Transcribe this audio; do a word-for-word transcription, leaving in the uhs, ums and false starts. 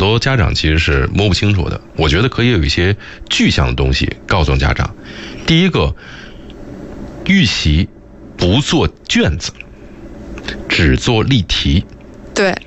多家长其实是摸不清楚的。我觉得可以有一些具象的东西告诉家长。第一个，预习不做卷子，只做例题。 对。